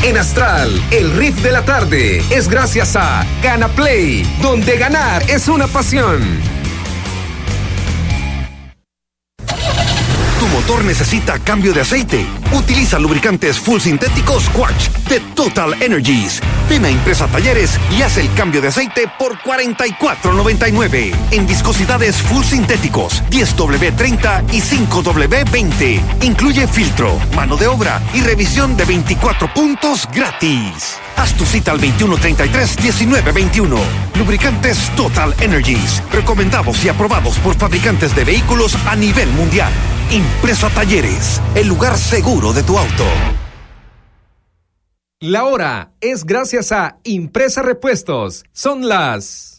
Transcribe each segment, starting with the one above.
En Astral, el riff de la tarde es gracias a Gana Play, donde ganar es una pasión. Tu motor necesita cambio de aceite. Utiliza lubricantes full sintéticos Quartz de Total Energies. Ven a Impresa Talleres y haz el cambio de aceite por $44.99. En viscosidades full sintéticos 10W30 y 5W20. Incluye filtro, mano de obra y revisión de 24 puntos gratis. Haz tu cita al 2133-1921. Lubricantes Total Energies. Recomendados y aprobados por fabricantes de vehículos a nivel mundial. Impresa Talleres, el lugar seguro de tu auto. La hora es gracias a Impresa Repuestos. Son las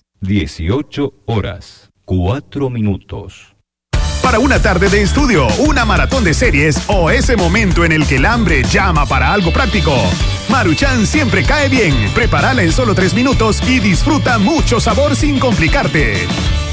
18:04. Para una tarde de estudio, una maratón de series o ese momento en el que el hambre llama para algo práctico, Maruchan siempre cae bien. Prepárala en solo 3 minutos y disfruta mucho sabor sin complicarte.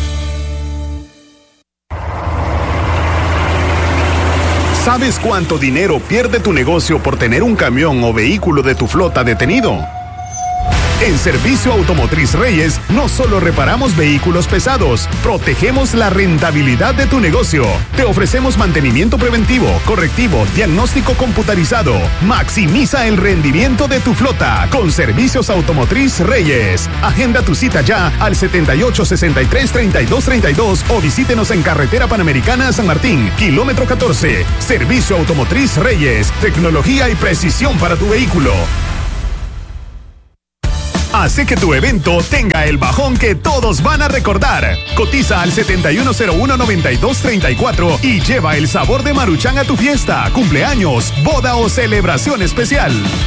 ¿Sabes cuánto dinero pierde tu negocio por tener un camión o vehículo de tu flota detenido? En Servicio Automotriz Reyes, no solo reparamos vehículos pesados, protegemos la rentabilidad de tu negocio. Te ofrecemos mantenimiento preventivo, correctivo, diagnóstico computarizado. Maximiza el rendimiento de tu flota con Servicios Automotriz Reyes. Agenda tu cita ya al 7863-3232 o visítenos en Carretera Panamericana San Martín, kilómetro 14. Servicio Automotriz Reyes, tecnología y precisión para tu vehículo. Hace que tu evento tenga el bajón que todos van a recordar. Cotiza al 7101-9234 y lleva el sabor de Maruchan a tu fiesta, cumpleaños, boda o celebración especial.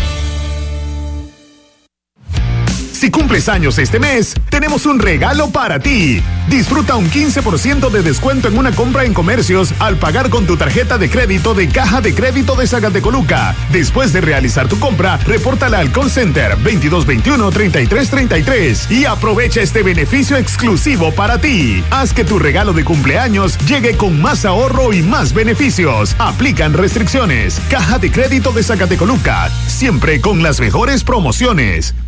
Si cumples años este mes, tenemos un regalo para ti. Disfruta un 15% de descuento en una compra en comercios al pagar con tu tarjeta de crédito de Caja de Crédito de Zacatecoluca. Después de realizar tu compra, repórtala al call center 2221-3333 y aprovecha este beneficio exclusivo para ti. Haz que tu regalo de cumpleaños llegue con más ahorro y más beneficios. Aplican restricciones. Caja de Crédito de Zacatecoluca, siempre con las mejores promociones.